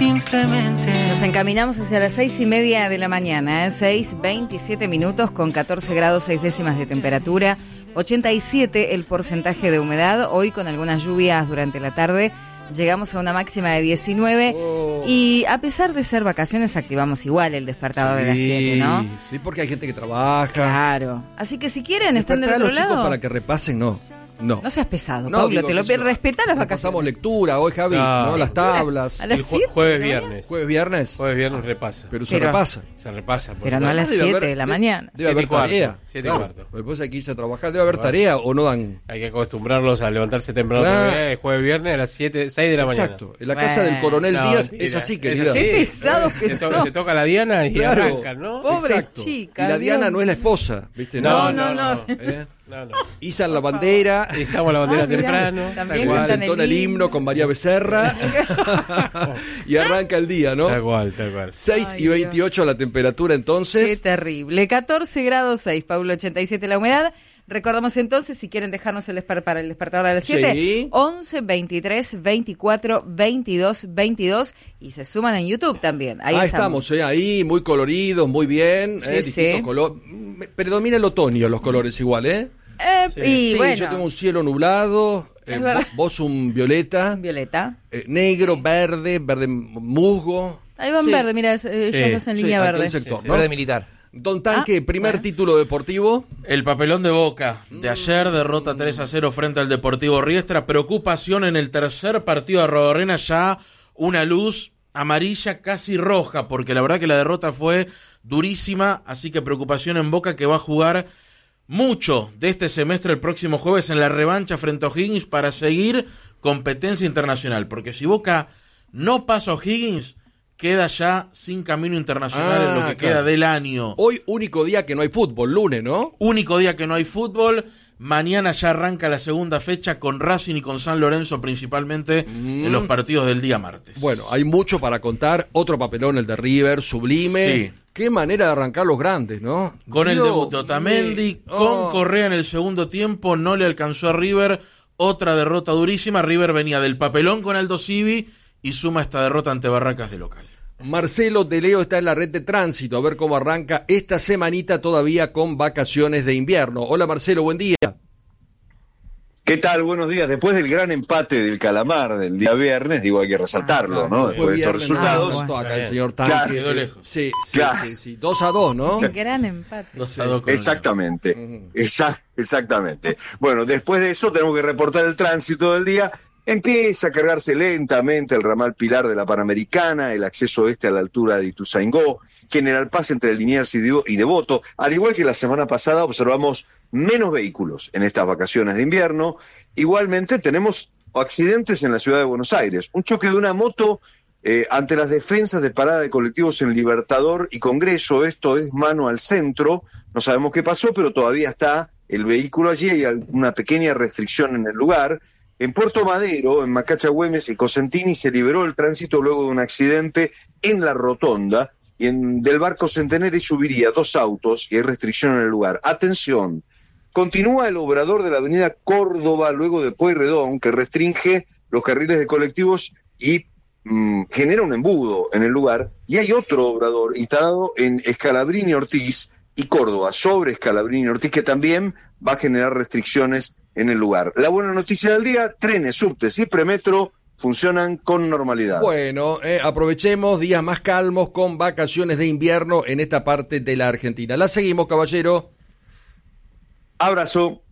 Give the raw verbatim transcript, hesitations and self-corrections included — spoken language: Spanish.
simplemente. Nos encaminamos hacia las seis y media de la mañana, ¿eh? seis, veintisiete minutos con catorce grados seis décimas de temperatura, ochenta y siete el porcentaje de humedad, hoy con algunas lluvias durante la tarde. Llegamos a una máxima de diecinueve oh. y a pesar de ser vacaciones activamos igual el despertador sí, de las siete, ¿no? Sí, porque hay gente que trabaja. Claro. Así que si quieren están del otro otro a los lado. chicos para que repasen, no. No. No seas pesado, no, Pablo, digo, te lo si respeta las no vacaciones. Pasamos lectura hoy, Javi, no, ¿no? Las tablas. A las El siete, jue- jueves ¿no? viernes. Jueves viernes. Jueves viernes repasa. Pero se Pero- repasa. Se repasa. por Pero no a las Debe siete haber- de la mañana. Debe haber Siete y cuarto, tarea. siete y Claro. cuarto. Después hay que irse a trabajar. Debe haber tarea o no dan. Hay que acostumbrarlos a levantarse temprano. Claro. Claro. Jueves viernes a las siete, seis de la mañana. Exacto. En la casa Bueno. del coronel No, Díaz mentira. es así, Es querida. así. Qué pesados que se, to- son. se toca la Diana y Claro. arrancan, ¿no? Pobre Exacto. chica, Y la Diana Dios. no es la esposa, ¿viste? No, no, no. ¿Eh? No, no. Izan la bandera. Izamos la bandera Ah, mirá, temprano. también tal Le cual. cantan entona el himno con María Becerra y arranca el día, ¿no? Tal cual, tal cual. seis Ay, y veintiocho la temperatura Qué entonces. terrible. catorce grados seis, Paulo, ochenta y siete la humedad. Recordamos entonces, si quieren dejarnos el desper- para el despertador a las siete, Sí. once, veintitrés, veinticuatro, veintidós, veintidós y se suman en YouTube también. Ahí, Ahí estamos, eh, ahí muy coloridos, muy bien, Sí, eh, distintos sí. colores. Predomina el otoño los colores igual, ¿eh? Eh, Sí. y sí, bueno, yo tengo un cielo nublado, eh, Es verdad. vos un violeta, Violeta. eh, negro, verde, verde musgo. Ahí van Sí. verde, mira, eh, ellos Sí, dos en Sí, línea aquel verde. sector, Sí, sí. ¿no? Verde militar. Don Tanque, Ah, primer bueno. título deportivo. El papelón de Boca de ayer, derrota tres a cero frente al Deportivo Riestra. Preocupación en el tercer partido de Arrobarrena, ya una luz amarilla casi roja, porque la verdad que la derrota fue durísima, así que preocupación en Boca, que va a jugar mucho de este semestre el próximo jueves en la revancha frente a O'Higgins para seguir competencia internacional, porque si Boca no pasa a O'Higgins, queda ya sin camino internacional Ah, en lo que claro. queda del año. Hoy único día que no hay fútbol, lunes, ¿no? Único día que no hay fútbol. Mañana ya arranca la segunda fecha con Racing y con San Lorenzo principalmente Mm. en los partidos del día martes. Bueno, hay mucho para contar. Otro papelón, el de River, sublime. Sí. Qué manera de arrancar los grandes, ¿no? Con el Dios debut de Otamendi, mío. con Oh. Correa en el segundo tiempo, no le alcanzó a River. Otra derrota durísima. River venía del papelón con Aldo Civi y suma esta derrota ante Barracas de local. Marcelo de Leo está en la red de tránsito, a ver cómo arranca esta semanita todavía con vacaciones de invierno. Hola Marcelo, buen día. ¿Qué tal? Buenos días. Después del gran empate del Calamar del día viernes, digo, hay que resaltarlo, Ah, ¿no? Fue Después de estos viernes, resultados. no, no, acá el Bien. señor Tanque. Claro, quedó lejos. Sí, sí, Claro. sí, sí. Dos a dos, ¿no? Qué gran empate. Dos a dos con Exactamente. Ujú. Exa- exactamente. Bueno, después de eso tenemos que reportar el tránsito del día. Empieza a cargarse lentamente el ramal Pilar de la Panamericana, el acceso este a la altura de Ituzaingó, General Paz entre Liniers y Devo- y Devoto. Al igual que la semana pasada observamos menos vehículos en estas vacaciones de invierno. Igualmente tenemos accidentes en la ciudad de Buenos Aires. Un choque de una moto eh, ante las defensas de parada de colectivos en Libertador y Congreso. Esto es mano al centro. No sabemos qué pasó, pero todavía está el vehículo allí. Hay una pequeña restricción en el lugar. En Puerto Madero, en Macacha Güemes y Cosentini, se liberó el tránsito luego de un accidente en la rotonda. Y en del barco Centenario subiría dos autos y hay restricción en el lugar. Atención, continúa el obrador de la avenida Córdoba luego de Pueyrredón, que restringe los carriles de colectivos y mm, genera un embudo en el lugar. Y hay otro obrador instalado en Scalabrini Ortiz y Córdoba, sobre Scalabrini Ortiz, que también va a generar restricciones en el lugar. La buena noticia del día: trenes, subtes y premetro funcionan con normalidad. Bueno, eh, aprovechemos días más calmos con vacaciones de invierno en esta parte de la Argentina. La seguimos, caballero. Abrazo.